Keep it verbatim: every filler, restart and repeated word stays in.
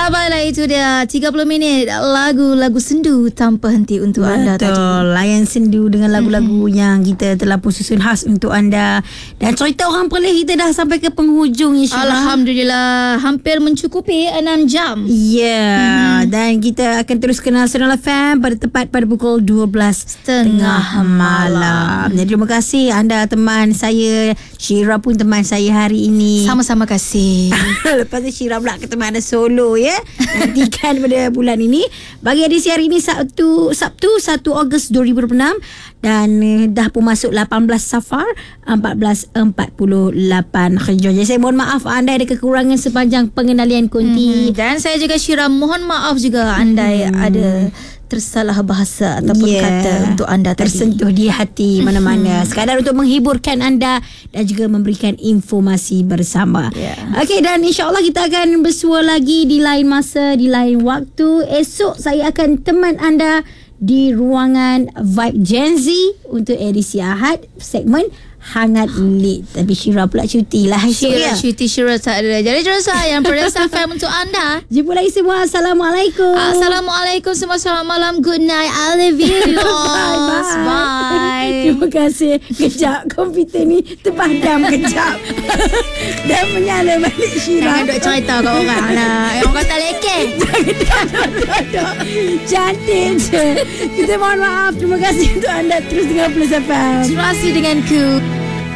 baiklah, itu dia tiga puluh minit lagu-lagu sendu tanpa henti untuk Betul. anda tadi. Layan sendu dengan lagu-lagu mm-hmm. yang kita telah pun susun khas untuk anda. Dan cerita orang Perlis kita dah sampai ke penghujung, insyaAllah. Alhamdulillah, hampir mencukupi enam jam. Ya, yeah. mm-hmm. dan kita akan terus kenal Sonora F M pada tepat pada pukul dua belas tengah malam. Jadi terima kasih anda teman saya. Syira pun teman saya hari ini. Sama-sama kasih. Lepas tu Syira pula ketemu ada solo ya. Nantikan pada bulan ini. Bagi edisi hari ini Sabtu Sabtu satu Ogos dua ribu dua puluh enam dan eh, dah pun masuk lapan belas Safar empat belas empat puluh lapan Hijrah. Jadi saya mohon maaf anda ada kekurangan sepanjang pengendalian konti. Hmm, dan saya juga Syira mohon maaf juga anda hmm. ada tersalah bahasa ataupun yeah. kata untuk anda tadi. Tersentuh di hati mana-mana. Sekadar untuk menghiburkan anda dan juga memberikan informasi bersama. Yeah. Okey, dan insyaAllah kita akan bersua lagi di lain masa, di lain waktu. Esok saya akan teman anda di ruangan Vibe Gen Z untuk edisi Ahad, segmen Hangat Lit. Tapi Syira pula cuti lah esok Syira ya. cuti, Syira tak ada. Jadi terus sayang Perlis F M untuk anda. Jumpa lagi semua. Assalamualaikum. Assalamualaikum semua. Selamat malam. Good night. I love you. Bye, bye. Bye. Terima kasih. Kejap komputer ni terpadam kejap. Dan menyala balik Syira. Jangan duk cerita kat orang lah. Orang kata lekeh. Cantik je. Kita mohon maaf. Terima kasih untuk anda terus dengan Plus F M. Terima kasih denganku.